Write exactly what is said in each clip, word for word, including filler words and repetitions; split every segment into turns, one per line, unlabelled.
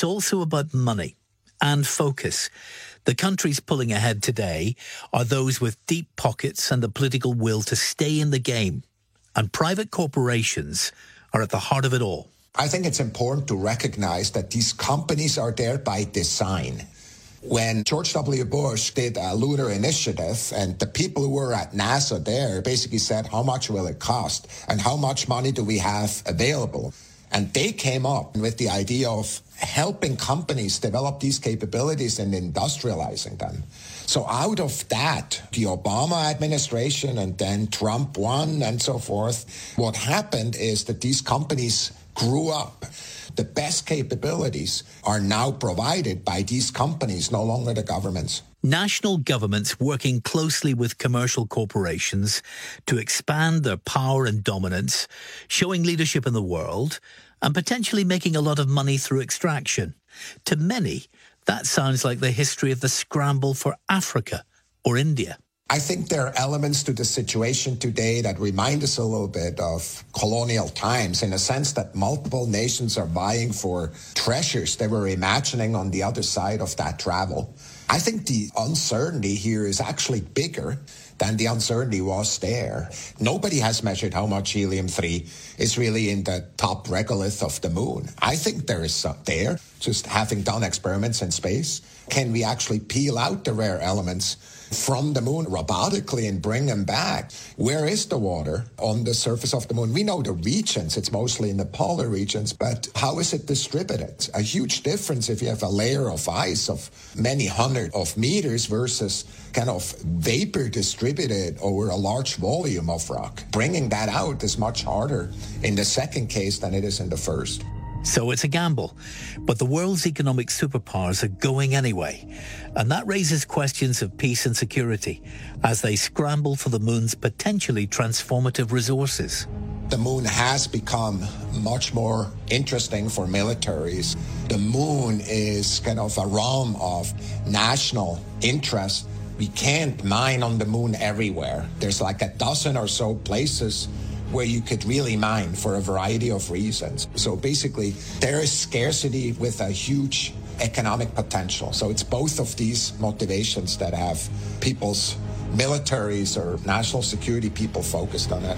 It's also about money and focus. The countries pulling ahead today are those with deep pockets and the political will to stay in the game. And private corporations are at the heart of it all.
I think it's important to recognize that these companies are there by design. When George W. Bush did a lunar initiative and the people who were at NASA there basically said, how much will it cost and how much money do we have available? And they came up with the idea of helping companies develop these capabilities and industrializing them. So out of that, the Obama administration and then Trump won and so forth, what happened is that these companies grew up. The best capabilities are now provided by these companies, no longer the governments.
National governments working closely with commercial corporations to expand their power and dominance, showing leadership in the world, and potentially making a lot of money through extraction. To many, that sounds like the history of the scramble for Africa or India.
I think there are elements to the situation today that remind us a little bit of colonial times in a sense that multiple nations are vying for treasures they were imagining on the other side of that travel. I think the uncertainty here is actually bigger than the uncertainty was there. Nobody has measured how much helium three is really in the top regolith of the moon. I think there is some there, just having done experiments in space. Can we actually peel out the rare elements from the moon robotically and bring them back? Where is the water on the surface of the moon? We know the regions, it's mostly in the polar regions, but how is it distributed? A huge difference if you have a layer of ice of many hundred of meters versus kind of vapor distributed over a large volume of rock. Bringing that out is much harder in the second case than it is in the first.
So it's a gamble, but the world's economic superpowers are going anyway. And that raises questions of peace and security as they scramble for the moon's potentially transformative resources.
The moon has become much more interesting for militaries. The moon is kind of a realm of national interest. We can't mine on the moon everywhere. There's like a dozen or so places where you could really mine for a variety of reasons. So basically, there is scarcity with a huge economic potential. So it's both of these motivations that have people's militaries or national security people focused on it.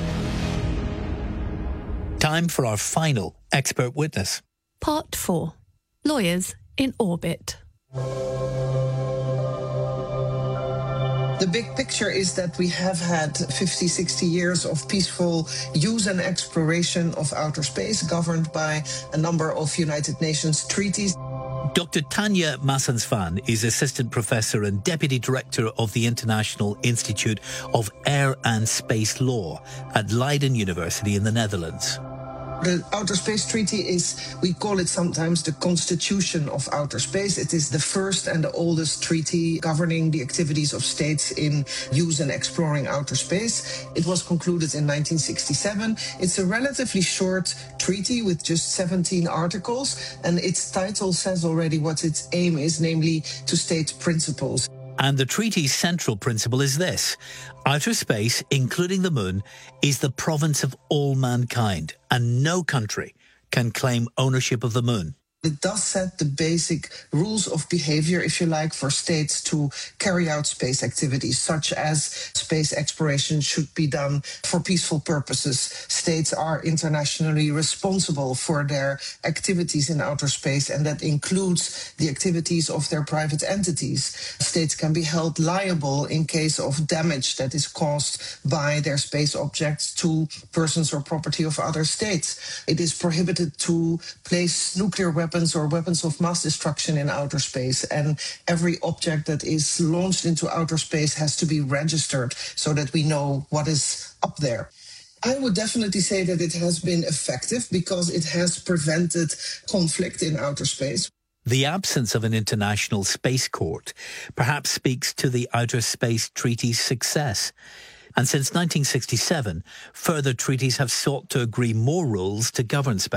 Time for our final expert witness.
Part four. Lawyers in orbit.
The big picture is that we have had fifty, sixty years of peaceful use and exploration of outer space governed by a number of United Nations treaties.
Doctor Tanja Massens-Van is Assistant Professor and Deputy Director of the International Institute of Air and Space Law at Leiden University in the Netherlands.
The Outer Space Treaty is, we call it sometimes the Constitution of Outer Space. It is the first and the oldest treaty governing the activities of states in use and exploring outer space. It was concluded in nineteen sixty-seven. It's a relatively short treaty with just seventeen articles, and its title says already what its aim is, namely to state principles.
And the treaty's central principle is this: outer space, including the moon, is the province of all mankind, and no country can claim ownership of the moon.
It does set the basic rules of behavior, if you like, for states to carry out space activities, such as space exploration should be done for peaceful purposes. States are internationally responsible for their activities in outer space, and that includes the activities of their private entities. States can be held liable in case of damage that is caused by their space objects to persons or property of other states. It is prohibited to place nuclear weapons or weapons of mass destruction in outer space, and every object that is launched into outer space has to be registered so that we know what is up there. I would definitely say that it has been effective because it has prevented conflict in outer space.
The absence of an international space court perhaps speaks to the Outer Space Treaty's success. And since nineteen sixty-seven, further treaties have sought to agree more rules to govern space.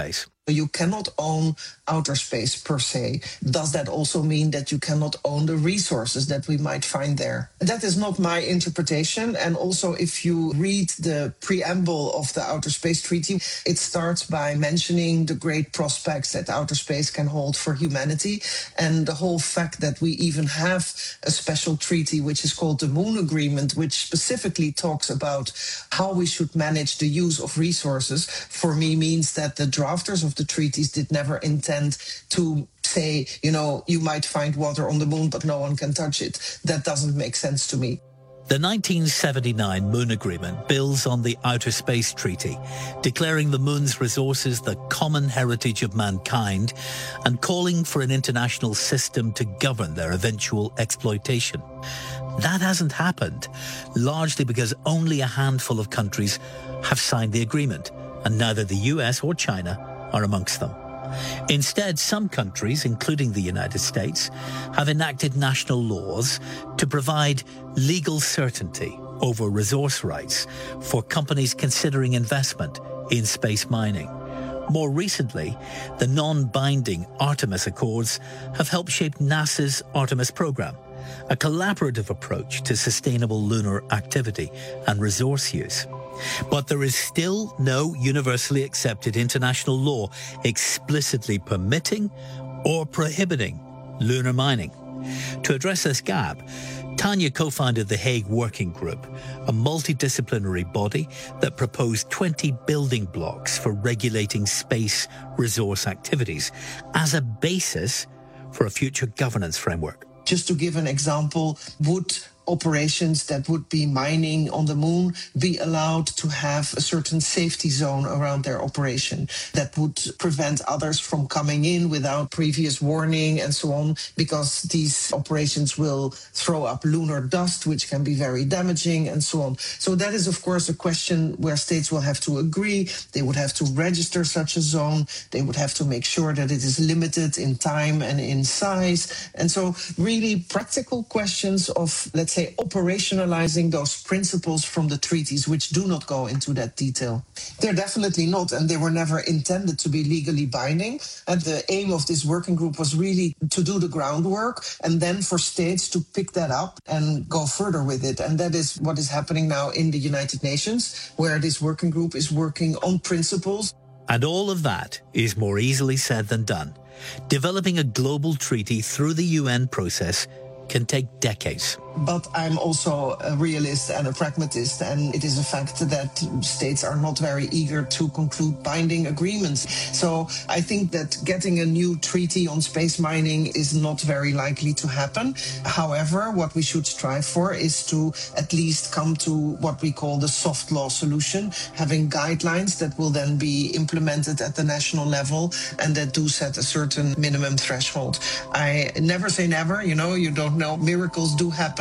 You cannot own outer space per se. Does that also mean that you cannot own the resources that we might find there? That is not my interpretation. And also, if you read the preamble of the Outer Space Treaty, it starts by mentioning the great prospects that outer space can hold for humanity. And the whole fact that we even have a special treaty, which is called the Moon Agreement, which specifically talks about how we should manage the use of resources, for me means that the drafters of the treaties did never intend to say, you know, you might find water on the moon, but no one can touch it. That doesn't make sense to me.
The nineteen seventy-nine Moon Agreement builds on the Outer Space Treaty, declaring the moon's resources the common heritage of mankind and calling for an international system to govern their eventual exploitation. That hasn't happened, largely because only a handful of countries have signed the agreement, and neither the U S or China are amongst them. Instead, some countries, including the United States, have enacted national laws to provide legal certainty over resource rights for companies considering investment in space mining. More recently, the non-binding Artemis Accords have helped shape NASA's Artemis program, a collaborative approach to sustainable lunar activity and resource use. But there is still no universally accepted international law explicitly permitting or prohibiting lunar mining. To address this gap, Tanya co-founded the Hague Working Group, a multidisciplinary body that proposed twenty building blocks for regulating space resource activities as a basis for a future governance framework.
Just to give an example, would operations that would be mining on the moon be allowed to have a certain safety zone around their operation that would prevent others from coming in without previous warning and so on, because these operations will throw up lunar dust, which can be very damaging and so on. So that is, of course, a question where states will have to agree. They would have to register such a zone. They would have to make sure that it is limited in time and in size. And so really practical questions of, let's say, operationalizing those principles from the treaties, which do not go into that detail. They're definitely not, and they were never intended to be legally binding. And the aim of this working group was really to do the groundwork and then for states to pick that up and go further with it. And that is what is happening now in the United Nations, where this working group is working on principles.
And all of that is more easily said than done. Developing a global treaty through the U N process can take decades.
But I'm also a realist and a pragmatist, and it is a fact that states are not very eager to conclude binding agreements. So I think that getting a new treaty on space mining is not very likely to happen. However, what we should strive for is to at least come to what we call the soft law solution, having guidelines that will then be implemented at the national level and that do set a certain minimum threshold. I never say never, you know, you don't know, miracles do happen.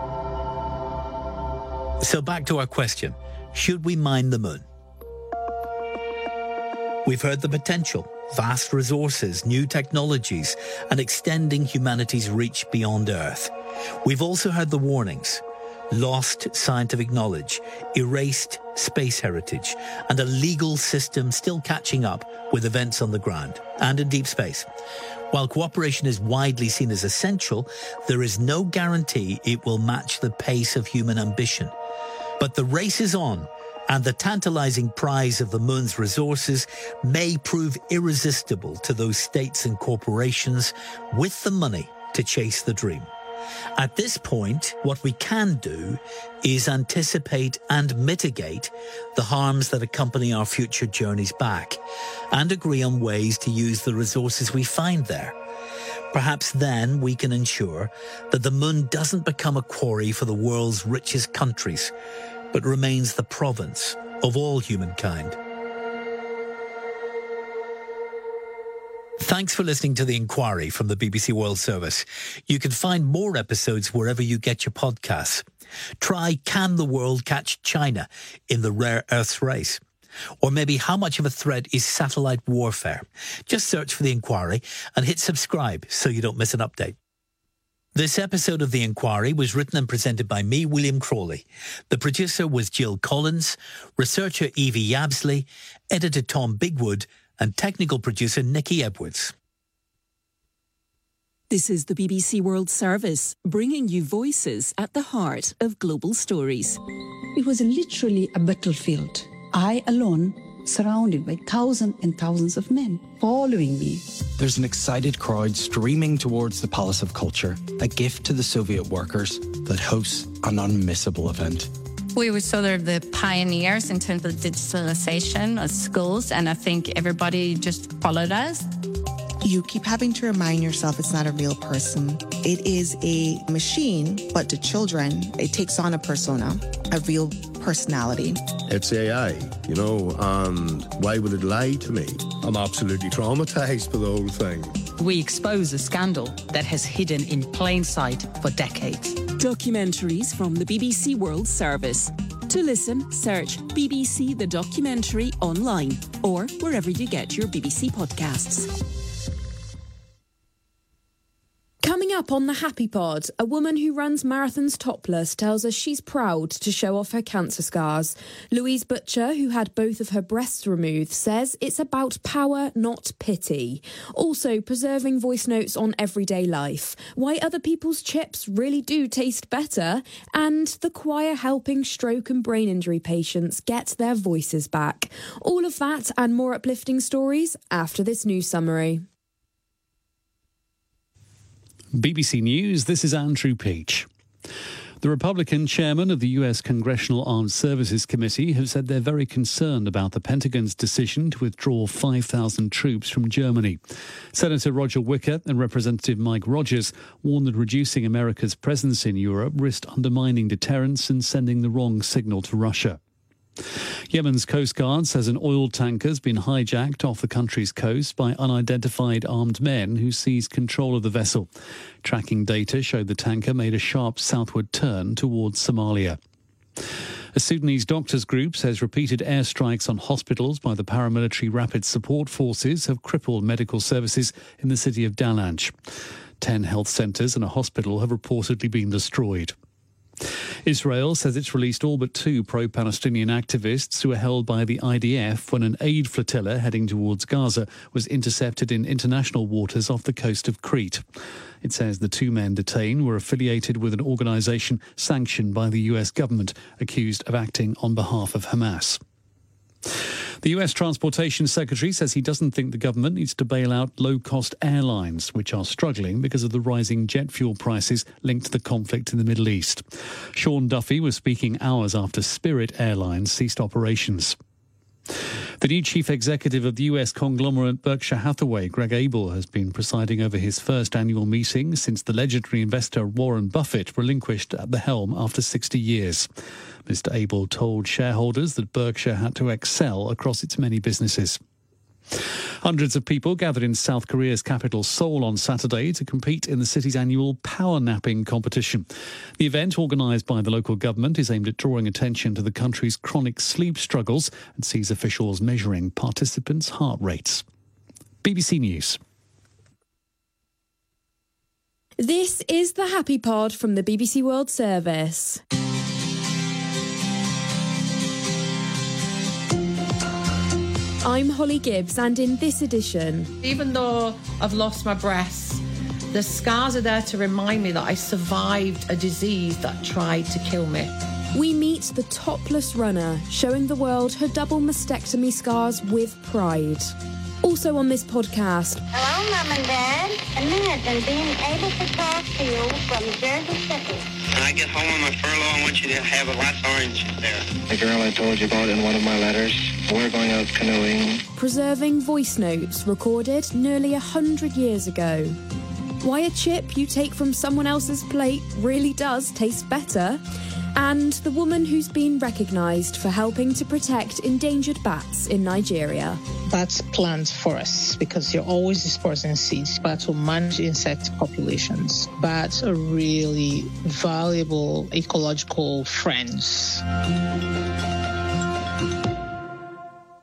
So back to our question, should we mine the moon? We've heard the potential, vast resources, new technologies, and extending humanity's reach beyond Earth. We've also heard the warnings, lost scientific knowledge, erased space heritage, and a legal system still catching up with events on the ground and in deep space. While cooperation is widely seen as essential, there is no guarantee it will match the pace of human ambition. But the race is on, and the tantalizing prize of the moon's resources may prove irresistible to those states and corporations with the money to chase the dream. At this point, what we can do is anticipate and mitigate the harms that accompany our future journeys back, and agree on ways to use the resources we find there. Perhaps then we can ensure that the moon doesn't become a quarry for the world's richest countries, but remains the province of all humankind. Thanks for listening to The Inquiry from the B B C World Service. You can find more episodes wherever you get your podcasts. Try Can the World Catch China in the Rare Earths Race? Or maybe How Much of a Threat is Satellite Warfare? Just search for The Inquiry and hit subscribe so you don't miss an update. This episode of The Inquiry was written and presented by me, William Crawley. The producer was Jill Collins, researcher Evie Yabsley, editor Tom Bigwood, and technical producer Nikki Edwards.
This is the B B C World Service, bringing you voices at the heart of global stories.
It was literally a battlefield. I alone, surrounded by thousands and thousands of men following me.
There's an excited crowd streaming towards the Palace of Culture, a gift to the Soviet workers that hosts an unmissable event.
We were sort of the pioneers in terms of digitalization of schools, and I think everybody just followed us.
You keep having to remind yourself it's not a real person. It is a machine, but to children, it takes on a persona, a real personality.
It's A I, you know, and why would it lie to me? I'm absolutely traumatized by the whole thing.
We expose a scandal that has hidden in plain sight for decades.
Documentaries from the B B C World Service. To listen, search B B C The Documentary online or wherever you get your B B C podcasts.
Coming up on the Happy Pod, a woman who runs marathons topless tells us she's proud to show off her cancer scars. Louise Butcher, who had both of her breasts removed, says it's about power, not pity. Also, preserving voice notes on everyday life, why other people's chips really do taste better, and the choir helping stroke and brain injury patients get their voices back. All of that and more uplifting stories after this news summary.
B B C News, this is Andrew Peach. The Republican chairman of the U S Congressional Armed Services Committee have said they're very concerned about the Pentagon's decision to withdraw five thousand troops from Germany. Senator Roger Wicker and Representative Mike Rogers warned that reducing America's presence in Europe risked undermining deterrence and sending the wrong signal to Russia. Yemen's Coast Guard says an oil tanker has been hijacked off the country's coast by unidentified armed men who seized control of the vessel. Tracking data showed the tanker made a sharp southward turn towards Somalia. A Sudanese doctors group says repeated airstrikes on hospitals by the paramilitary Rapid Support Forces have crippled medical services in the city of Dalanj. Ten health centres and a hospital have reportedly been destroyed. Israel says it's released all but two pro-Palestinian activists who were held by the I D F when an aid flotilla heading towards Gaza was intercepted in international waters off the coast of Crete. It says the two men detained were affiliated with an organisation sanctioned by the U S government, accused of acting on behalf of Hamas. The U S Transportation Secretary says he doesn't think the government needs to bail out low-cost airlines, which are struggling because of the rising jet fuel prices linked to the conflict in the Middle East. Sean Duffy was speaking hours after Spirit Airlines ceased operations. The new chief executive of the U S conglomerate Berkshire Hathaway, Greg Abel, has been presiding over his first annual meeting since the legendary investor Warren Buffett relinquished at the helm after sixty years. Mister Abel told shareholders that Berkshire had to excel across its many businesses. Hundreds of people gathered in South Korea's capital Seoul on Saturday to compete in the city's annual power napping competition. The event, organised by the local government, is aimed at drawing attention to the country's chronic sleep struggles and sees officials measuring participants' heart rates. B B C News.
This is the Happy Pod from the B B C World Service. I'm Holly Gibbs, and in this edition...
Even though I've lost my breasts, the scars are there to remind me that I survived a disease that tried to kill me.
We meet the topless runner, showing the world her double mastectomy scars with pride. Also on this podcast...
Hello, Mum and Dad. Imagine being able to talk to you from Jersey City.
When I get home on my furlough, I want you to have a lot of orange there.
The girl I told you about in one of my letters. We're going out canoeing.
Preserving voice notes recorded nearly a hundred years ago. Why a chip you take from someone else's plate really does taste better. And the woman who's been recognised for helping to protect endangered bats in Nigeria.
Bats plant forests because you're always dispersing seeds. Bats will manage insect populations. Bats are really valuable ecological friends.
We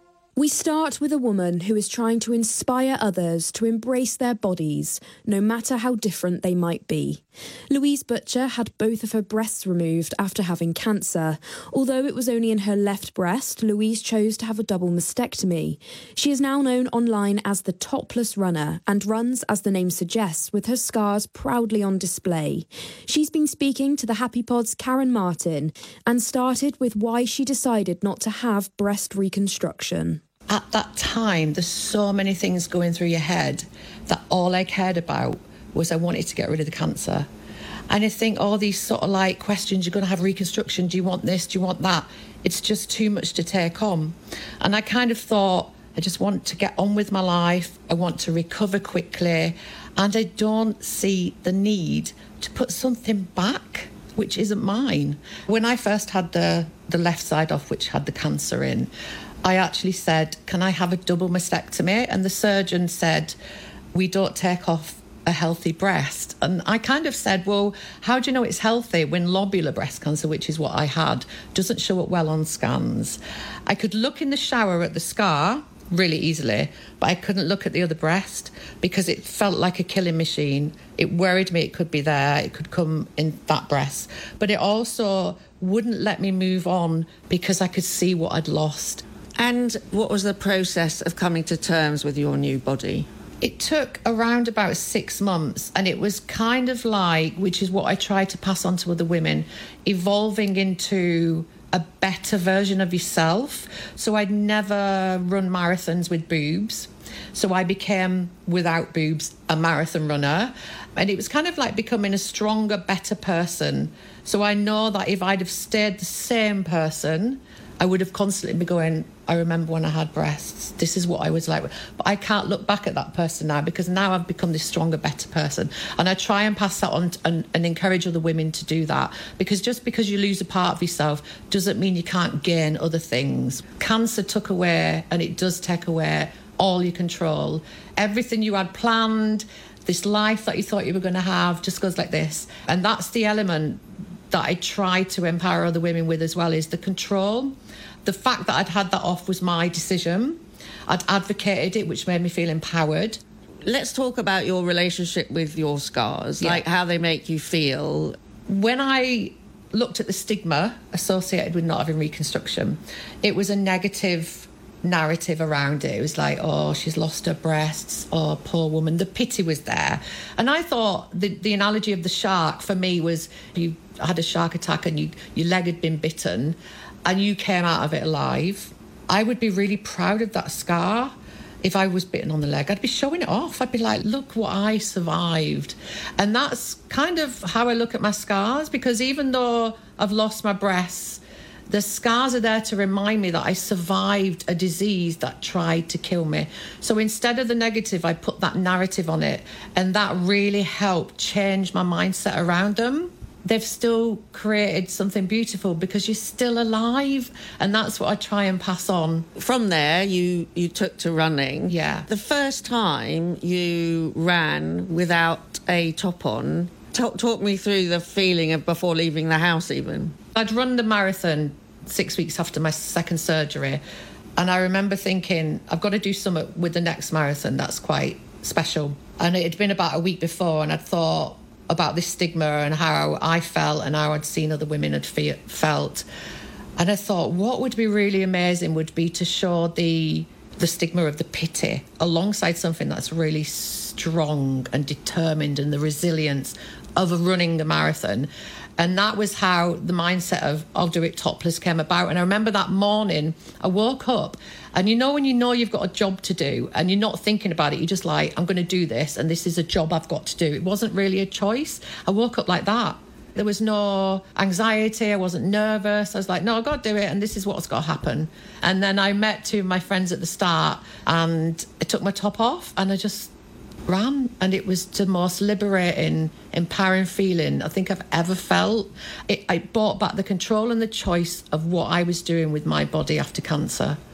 We start with a woman who is trying to inspire others to embrace their bodies, no matter how different they might be. Louise Butcher had both of her breasts removed after having cancer. Although it was only in her left breast, Louise chose to have a double mastectomy. She is now known online as the Topless Runner and runs, as the name suggests, with her scars proudly on display. She's been speaking to the Happy Pod's Karen Martin and started with why she decided not to have breast reconstruction.
At that time, there's so many things going through your head that all I cared about was I wanted to get rid of the cancer. And I think all these sort of like questions, you're going to have reconstruction, do you want this, do you want that? It's just too much to take on. And I kind of thought, I just want to get on with my life. I want to recover quickly. And I don't see the need to put something back which isn't mine. When I first had the, the left side off, which had the cancer in, I actually said, can I have a double mastectomy? And the surgeon said, we don't take off a healthy breast. And I kind of said, well, how do you know it's healthy when lobular breast cancer, which is what I had, doesn't show up well on scans? I could look in the shower at the scar really easily, but I couldn't look at the other breast because it felt like a killing machine. It worried me it could be there, it could come in that breast. But it also wouldn't let me move on because I could see what I'd lost.
And what was the process of coming to terms with your new body?
It took around about six months, and it was kind of like, which is what I try to pass on to other women, evolving into a better version of yourself. So I'd never run marathons with boobs. So I became, without boobs, a marathon runner. And it was kind of like becoming a stronger, better person. So I know that if I'd have stayed the same person, I would have constantly been going, I remember when I had breasts, this is what I was like. But I can't look back at that person now because now I've become this stronger, better person. And I try and pass that on and, and encourage other women to do that. Because just because you lose a part of yourself doesn't mean you can't gain other things. Cancer took away, and it does take away, all your control. Everything you had planned, this life that you thought you were going to have, just goes like this. And that's the element that I try to empower other women with as well, is the control. The fact that I'd had that off was my decision. I'd advocated it, which made me feel empowered.
Let's talk about your relationship with your scars, yeah. Like how they make you feel.
When I looked at the stigma associated with not having reconstruction, it was a negative narrative around it. It was like, oh, she's lost her breasts, oh, poor woman. The pity was there. And I thought the, the analogy of the shark for me was, you had a shark attack and you, your leg had been bitten and you came out of it alive. I would be really proud of that scar. If I was bitten on the leg, I'd be showing it off. I'd be like, look what I survived. And that's kind of how I look at my scars, because even though I've lost my breasts, the scars are there to remind me that I survived a disease that tried to kill me. So instead of the negative, I put that narrative on it. And that really helped change my mindset around them. They've still created something beautiful because you're still alive. And that's what I try and pass on.
From there, you, you took to running.
Yeah.
The first time you ran without a top on, talk, talk me through the feeling of before leaving the house even.
I'd run the marathon six weeks after my second surgery. And I remember thinking, I've got to do something with the next marathon that's quite special. And it had been about a week before, and I'd thought about this stigma and how I felt and how I'd seen other women had fe- felt. And I thought, what would be really amazing would be to show the the stigma of the pity alongside something that's really strong and determined, and the resilience of running the marathon. And that was how the mindset of I'll do it topless came about. And I remember that morning, I woke up, and you know when you know you've got a job to do and you're not thinking about it, you're just like, I'm going to do this, and this is a job I've got to do. It wasn't really a choice. I woke up like that. There was no anxiety. I wasn't nervous. I was like, no, I've got to do it, and this is what's got to happen. And then I met two of my friends at the start, and I took my top off, and I just ran, and it was the most liberating, empowering feeling I think I've ever felt. It, I brought back the control and the choice of what I was doing with my body after cancer.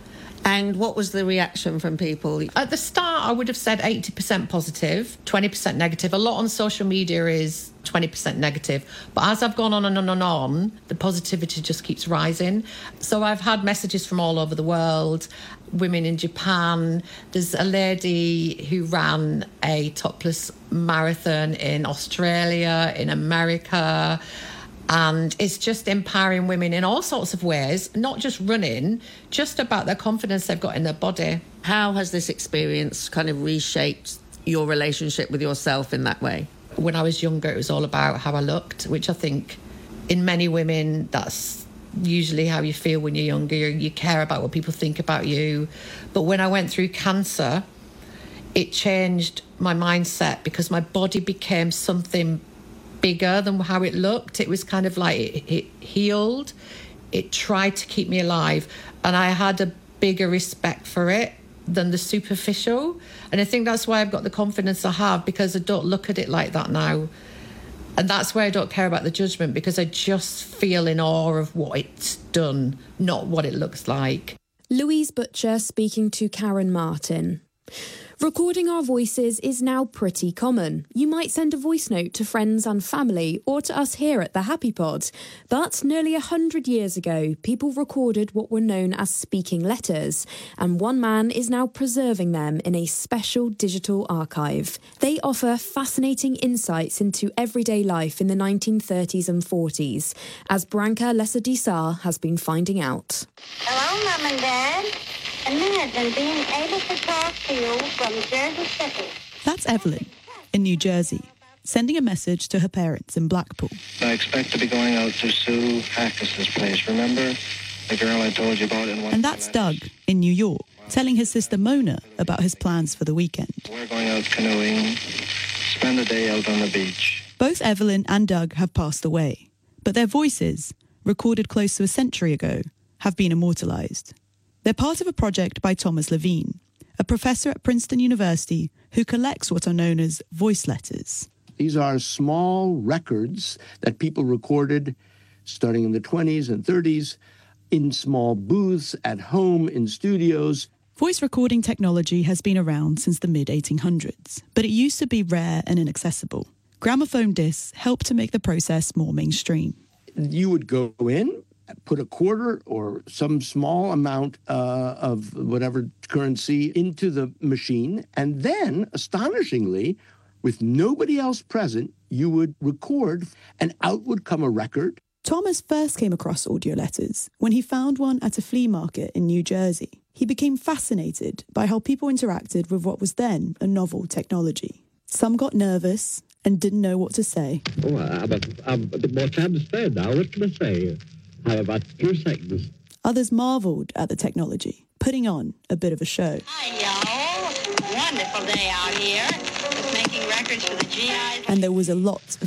And what was the reaction from people?
At the start, I would have said eighty percent positive, twenty percent negative. A lot on social media is twenty percent negative. But as I've gone on and on and on, the positivity just keeps rising. So I've had messages from all over the world, women in Japan. There's a lady who ran a topless marathon in Australia, in America. And it's just empowering women in all sorts of ways, not just running, just about the confidence they've got in their body.
How has this experience kind of reshaped your relationship with yourself in that way?
When I was younger, it was all about how I looked, which I think in many women, that's usually how you feel when you're younger. You care about what people think about you. But when I went through cancer, it changed my mindset because my body became something bigger than how it looked. It was kind of like it, it healed. It tried to keep me alive. And I had a bigger respect for it than the superficial. And I think that's why I've got the confidence I have, because I don't look at it like that now. And that's why I don't care about the judgment, because I just feel in awe of what it's done, not what it looks like.
Louise Butcher speaking to Karen Martin. Recording our voices is now pretty common. You might send a voice note to friends and family or to us here at the Happy Pod. But nearly a hundred years ago, people recorded what were known as speaking letters, and one man is now preserving them in a special digital archive. They offer fascinating insights into everyday life in the nineteen thirties and forties, as Branka Lesser-Dissar has been finding out.
Hello, Mum and Dad. Imagine being able to talk to you from Jersey City.
That's Evelyn, in New Jersey, sending a message to her parents in Blackpool.
I expect to be going out to Sue Hackus's place, remember? The girl I told you about in one.
And that's Doug, in New York, telling his sister Mona about his plans for the weekend.
We're going out canoeing, spend the day out on the beach.
Both Evelyn and Doug have passed away, but their voices, recorded close to a century ago, have been immortalised. They're part of a project by Thomas Levine, a professor at Princeton University who collects what are known as voice letters.
These are small records that people recorded starting in the twenties and thirties in small booths, at home, in studios.
Voice recording technology has been around since the mid eighteen hundreds, but it used to be rare and inaccessible. Gramophone discs helped to make the process more mainstream.
You would go in, put a quarter or some small amount uh, of whatever currency into the machine, and then, astonishingly, with nobody else present, you would record, and out would come a record.
Thomas first came across audio letters when he found one at a flea market in New Jersey. He became fascinated by how people interacted with what was then a novel technology. Some got nervous and didn't know what to say.
Oh, I'm a, I'm a bit more time to stand now. What can I say? How about two seconds?
Others marvelled at the technology, putting on a bit of a show.
Hi, y'all. Wonderful day out here. Just making records for the G Is.
And there was a lot of